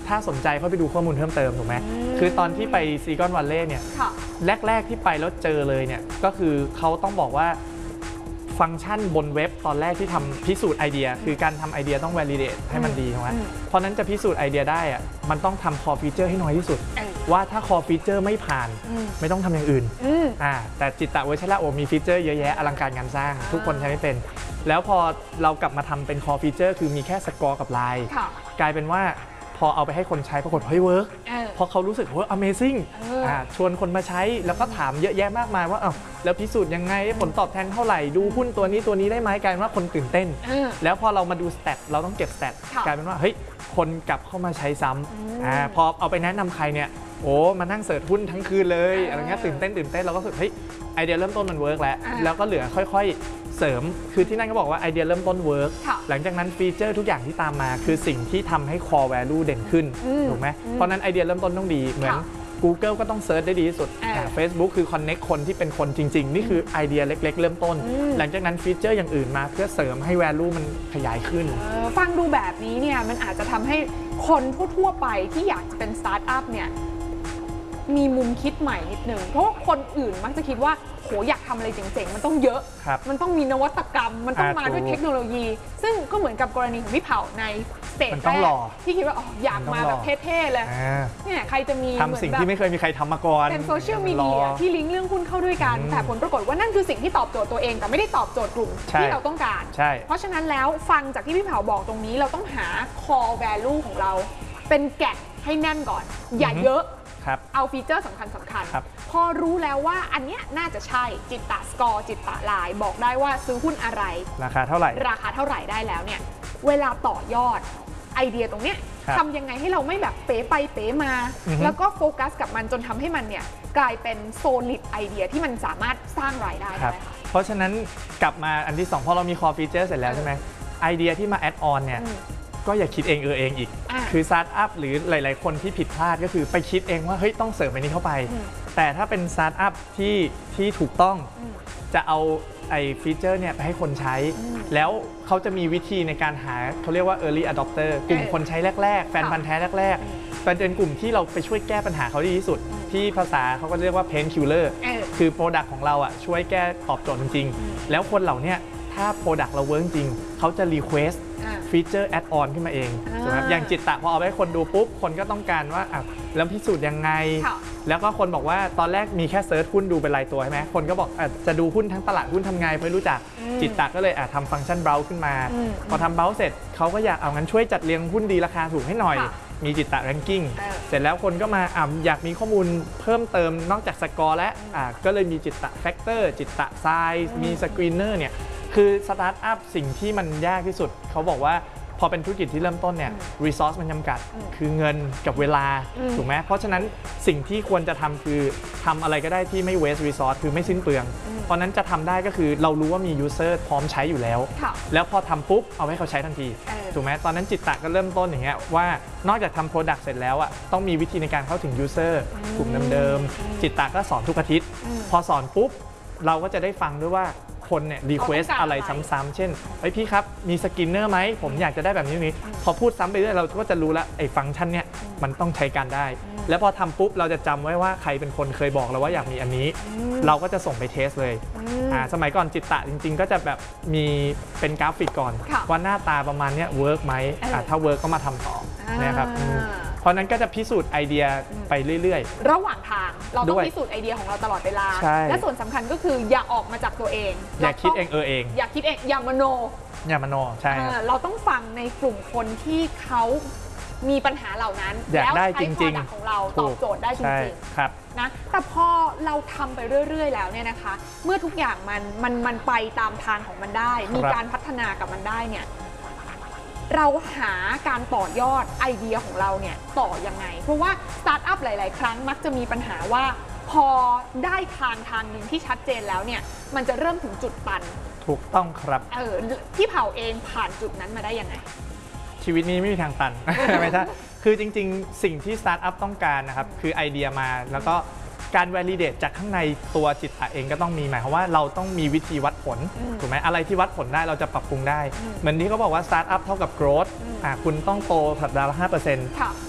ถ้าสนใจเข้าไปดูข้อมูลเพิ่มเติมถูกไหมคือตอนที่ไปซิลิคอนวัลเลย์เนี่ยแรกๆที่ไปแล้วเจอเลยเนี่ยก็คือเขาต้องบอกว่าฟังก์ชันบนเว็บตอนแรกที่ทำพิสูจน์ไอเดียคือการทำไอเดียต้อง validate ให้มันดีถูกไหมเพราะนั้นจะพิสูจน์ไอเดียได้อะมันต้องทำ core feature ให้น้อยที่สุดว่าถ้า core feature ไม่ผ่านไม่ต้องทำอย่างอื่นแต่จิตตะเวชระโอมีฟีเจอร์เยอะแยะอลังการงานสร้างทุกคนใช้ไม่เป็นแล้วพอเรากลับมาทำเป็น core feature คือมีแค่สกอร์กับไลน์กลายเป็นว่าพอเอาไปให้คนใช้ปรากฏเฮ้ยเวิร์กพอเขารู้สึกว่า amazing ชวนคนมาใช้แล้วก็ถามเยอะแยะมากมายว่าแล้วพิสูจน์ยังไงผลตอบแทนเท่าไหร่ดูหุ้นตัวนี้ได้ไหมกลายเป็นว่าคนตื่นเต้นแล้วพอเรามาดูสแตทเราต้องเก็บสแตทกลายเป็นว่าเฮ้ยคนกลับเข้ามาใช้ซ้ำพอเอาไปแนะนำใครเนี่ยโอ้มานั่งเสิร์ชหุ้นทั้งคืนเลยอะไรเงี้ยตื่นเต้นเราก็รู้สึกเฮ้ยไอเดียเริ่มต้นมันเวิร์กแล้วก็เหลือค่อยๆเสริมคือที่นั่นก็บอกว่าไอเดียเริ่มต้นเวิร์กหลังจากนั้นฟีเจอร์ทุกอย่างที่ตามมาคือสิ่งที่ทำให้ core value เด่นขึ้นถูกไหมเพราะนั้นไอเดียเริ่มต้นต้องดีเหมือน Google ก็ต้องเซิร์ชได้ดีที่สุด Facebook คือ connect คนที่เป็นคนจริงๆนี่คือไอเดียเล็กๆเริ่มต้นหลังจากนั้นฟีเจอร์อย่างอื่นมาเพื่อเสริมให้ value มันขยายขึ้นฟังดูแบบนี้เนี่ยมันอาจจะทำให้คนทั่วๆไปที่อยากจะเป็นสตาร์ทอัพเนี่ยมีมุมคิดใหม่นิดนึงเพราะว่าคนอื่นมักจะคิดว่าโหอยากทำอะไรเจ๋งๆมันต้องเยอะมันต้องมีนวัตกรรมมันต้องมาด้วยเทคโนโลยี ซึ่งก็เหมือนกับกรณีของพี่เผาในสเตจแรกที่คิดว่าอยากมาแบบเท่ๆเลยเนี่ยใครจะมีทำสิ่งที่ไม่เคยมีใครทำมาก่อนเป็นโซเชียลมีเดียที่ลิงก์เรื่องหุ้นเข้าด้วยกันแต่ผลปรากฏว่านั่นคือสิ่งที่ตอบโจทย์ตัวเองแต่ไม่ได้ตอบโจทย์กลุ่มที่เราต้องการเพราะฉะนั้นแล้วฟังจากที่พี่เผาบอกตรงนี้เราต้องหา core value ของเราเป็นแกะให้แน่นก่อนอย่าเยอะเอาฟีเจอร์สำคัญพอรู้แล้วว่าอันเนี้ยน่าจะใช่จิตตะสกอร์จิตตะไลน์บอกได้ว่าซื้อหุ้นอะไรราคาเท่าไหร่ได้แล้วเนี่ยเวลาต่อยอดไอเดียตรงเนี้ยทำยังไงให้เราไม่แบบเป๋ไปเป๋มาแล้วก็โฟกัสกับมันจนทำให้มันเนี่ยกลายเป็นโซลิดไอเดียที่มันสามารถสร้างรายได้ได้ค่ะเพราะฉะนั้นกลับมาอันที่2พอเรามี core feature เสร็จแล้วใช่ไหมไอเดียที่มา add on เนี่ยก็อย่าคิดเองเองอีกคือสตาร์ทอัพหรือหลายๆคนที่ผิดพลาดก็คือไปคิดเองว่าเฮ้ยต้องเสริมอันนี้เข้าไปแต่ถ้าเป็นสตาร์ทอัพที่ถูกต้องจะเอาไอ้ฟีเจอร์เนี่ยไปให้คนใช้แล้วเขาจะมีวิธีในการหาเขาเรียกว่า early adopter กลุ่มคนใช้แรกๆแฟนพันธุ์แท้แรกๆเป็นกลุ่มที่เราไปช่วยแก้ปัญหาเขาดีที่สุดที่ภาษาเขาก็เรียกว่า pain killer คือ product ของเราอ่ะช่วยแก้ตอบโจทย์จริงๆแล้วคนเหล่านี้ถ้า product เราเวิร์กจริงเขาจะ requestฟีเจอร์แอดออนขึ้นมาเองถูกไหมอย่างจิตตะพอเอาไปให้คนดูปุ๊บคนก็ต้องการว่าแล้วพิสูจน์ยังไงแล้วก็คนบอกว่าตอนแรกมีแค่เซิร์ชหุ้นดูเป็นรายตัวใช่ไหมคนก็บอกจะดูหุ้นทั้งตลาดหุ้นทำไงไม่รู้จักจิตตะก็เลยทำฟังก์ชันเบราว์ขึ้นมาพอทำเบราว์เสร็จเขาก็อยากเอางั้นช่วยจัดเรียงหุ้นดีราคาถูกให้หน่อยมีจิตตะแรงกิ้งเสร็จแล้วคนก็มาอยากมีข้อมูลเพิ่มเติมนอกจากสกอร์และก็เลยมีจิตตะแฟกเตอร์จิตตะไซส์มีสกรีนเนอร์เนี่ยคือสตาร์ทอัพสิ่งที่มันยากที่สุดเขาบอกว่าพอเป็นธุรกิจที่เริ่มต้นเนี่ย resource มันจำกัดคือเงินกับเวลาถูกไหมเพราะฉะนั้นสิ่งที่ควรจะทำคือทำอะไรก็ได้ที่ไม่ waste resource คือไม่สิ้นเปลืองเพราะนั้นจะทำได้ก็คือเรารู้ว่ามี user พร้อมใช้อยู่แล้วแล้วพอทำปุ๊บเอาให้เขาใช้ทันทีถูกไหมตอนนั้นจิตตะก็เริ่มต้นอย่างเงี้ยว่านอกจากทำ product เสร็จแล้วต้องมีวิธีในการเข้าถึง user กลุ่มเดิมๆจิตตะก็สอนทุกอาทิตย์พอสอนปุ๊บเราก็จะได้ฟังด้วยว่าคนเนี่ยรีเควสอะไรซ้ำๆเช่นพี่ครับมีสกินเนอร์ไหมผมอยากจะได้แบบนี้พอพูดซ้ำไปเรื่อยเราก็จะรู้แล้วไอ้ฟังก์ชันเนี่ยมันต้องใช้การได้แล้วพอทำปุ๊บเราจะจำไว้ว่าใครเป็นคนเคยบอกเราว่าอยากมีอันนี้เราก็จะส่งไปเทสเลยสมัยก่อนจิตตะจริงๆก็จะแบบมีเป็นกราฟิกก่อนว่าหน้าตาประมาณนี้เวิร์กไหมถ้าเวิร์กก็มาทำต่อนะครับเพราะนั้นก็จะพิสูจน์ไอเดียไปเรื่อยๆระหว่างทางเราต้องพิสูจน์ไอเดียของเราตลอดเวลาและส่วนสำคัญก็คืออย่าออกมาจากตัวเองอย่าคิดเองเองอย่าคิดเองอย่ามโนใช่เราต้องฟังในกลุ่มคนที่เขามีปัญหาเหล่านั้นแล้วใช้ product ของเราตอบโจทย์ได้จริงๆนะแต่พอเราทำไปเรื่อยๆแล้วเนี่ยนะคะเมื่อทุกอย่างมันไปตามทางของมันได้มีการพัฒนากับมันได้เนี่ยเราหาการต่อยอดไอเดียของเราเนี่ยต่อยังไงเพราะว่าสตาร์ทอัพหลายๆครั้งมักจะมีปัญหาว่าพอได้ทางหนึ่งที่ชัดเจนแล้วเนี่ยมันจะเริ่มถึงจุดตันถูกต้องครับพี่เผาเองผ่านจุดนั้นมาได้ยังไงชีวิตนี้ไม่มีทางตัน ไม่ใช่คือจริงๆสิ่งที่สตาร์ทอัพต้องการนะครับคือไอเดียมาแล้วก็การ validate จากข้างในตัวจิตตะเองก็ต้องมีหมายความว่าเราต้องมีวิธีวัดผลถูกไหมอะไรที่วัดผลได้เราจะปรับปรุงได้เหมือนที่เขาบอกว่า startup เท่ากับ growth คุณต้องโตสัปดาห์ละ 5%